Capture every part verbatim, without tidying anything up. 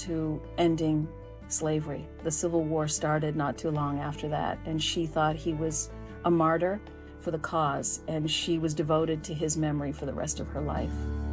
to ending slavery. The Civil War started not too long after that, and she thought he was a martyr for the cause, and she was devoted to his memory for the rest of her life.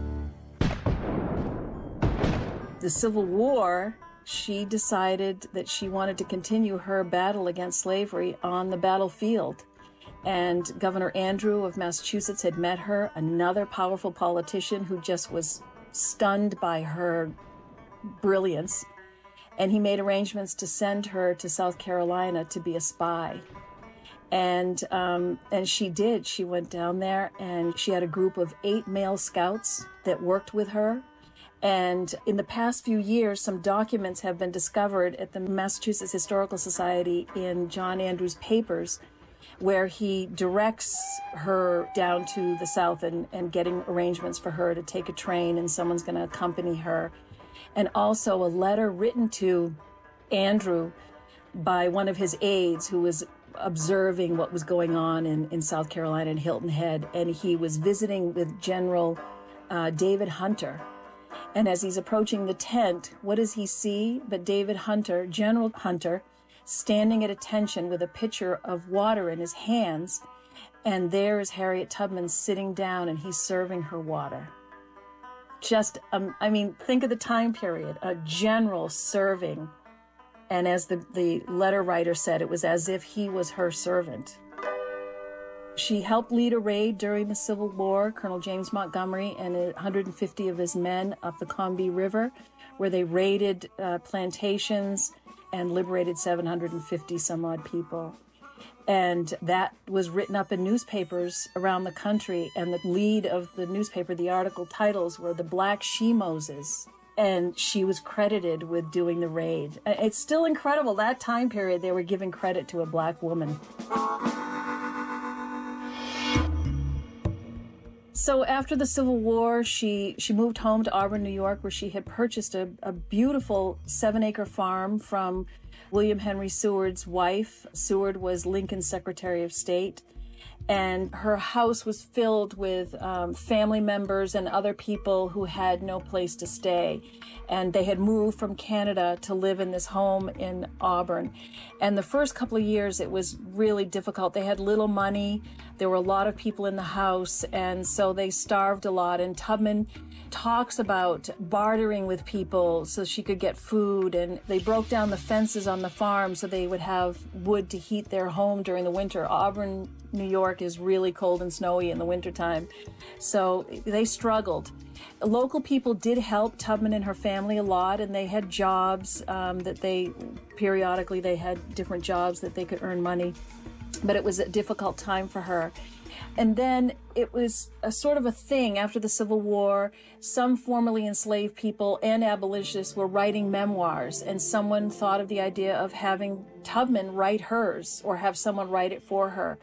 The Civil War, she decided that she wanted to continue her battle against slavery on the battlefield. And Governor Andrew of Massachusetts had met her, another powerful politician who just was stunned by her brilliance. And he made arrangements to send her to South Carolina to be a spy. And, um, and she did. She went down there, and she had a group of eight male scouts that worked with her. And in the past few years, some documents have been discovered at the Massachusetts Historical Society in John Andrews' papers, where he directs her down to the South and, and getting arrangements for her to take a train, and someone's going to accompany her. And also a letter written to Andrew by one of his aides who was observing what was going on in, in South Carolina and Hilton Head. And he was visiting with General uh, David Hunter. And as he's approaching the tent, what does he see but David Hunter, General Hunter, standing at attention with a pitcher of water in his hands. And there is Harriet Tubman sitting down, and he's serving her water. Just, um, I mean, think of the time period, a general serving. And as the, the letter writer said, it was as if he was her servant. She helped lead a raid during the Civil War, Colonel James Montgomery and one hundred fifty of his men up the Combahee River, where they raided uh, plantations and liberated seven hundred fifty some odd people. And that was written up in newspapers around the country. And the lead of the newspaper, the article titles were "The Black She-Moses." And she was credited with doing the raid. It's still incredible. That time period, they were giving credit to a black woman. So after the Civil War, she, she moved home to Auburn, New York, where she had purchased a, a beautiful seven-acre farm from William Henry Seward's wife. Seward was Lincoln's Secretary of State. And her house was filled with um, family members and other people who had no place to stay. And they had moved from Canada to live in this home in Auburn. And the first couple of years, it was really difficult. They had little money. There were a lot of people in the house, and so they starved a lot. And Tubman talks about bartering with people so she could get food, and they broke down the fences on the farm so they would have wood to heat their home during the winter. Auburn, New York is really cold and snowy in the wintertime, so they struggled. Local people did help Tubman and her family a lot, and they had jobs um, that they, periodically they had different jobs that they could earn money, but it was a difficult time for her. And then it was a sort of a thing after the Civil War. Some formerly enslaved people and abolitionists were writing memoirs, and someone thought of the idea of having Tubman write hers or have someone write it for her.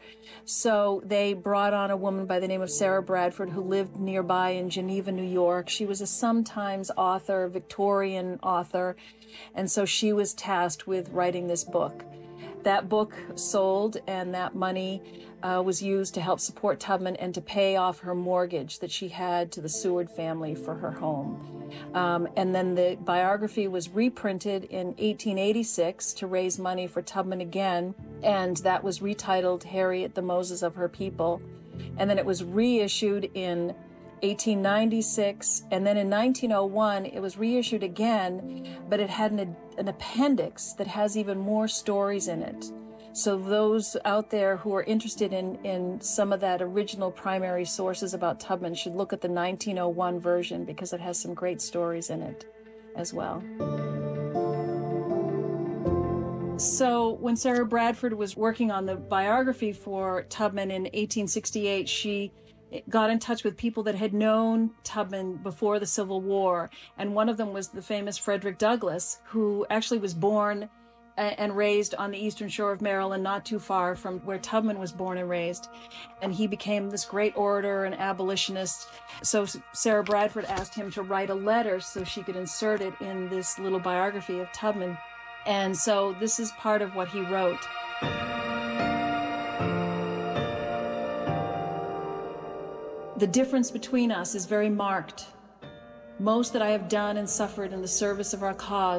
So they brought on a woman by the name of Sarah Bradford, who lived nearby in Geneva, New York. She was a sometimes author, Victorian author, and so she was tasked with writing this book. That book sold, and that money uh, was used to help support Tubman and to pay off her mortgage that she had to the Seward family for her home. Um, and then the biography was reprinted in eighteen eighty-six to raise money for Tubman again, and that was retitled Harriet the Moses of Her People. And then it was reissued in eighteen ninety-six, and then in nineteen oh one it was reissued again, but it had an, an appendix that has even more stories in it. So those out there who are interested in, in some of that original primary sources about Tubman should look at the nineteen oh one version, because it has some great stories in it as well. So when Sarah Bradford was working on the biography for Tubman in eighteen sixty-eight, she got in touch with people that had known Tubman before the Civil War. And one of them was the famous Frederick Douglass, who actually was born and raised on the eastern shore of Maryland, not too far from where Tubman was born and raised. And he became this great orator and abolitionist. So Sarah Bradford asked him to write a letter so she could insert it in this little biography of Tubman. And so this is part of what he wrote. The difference between us is very marked. Most that I have done and suffered in the service of our cause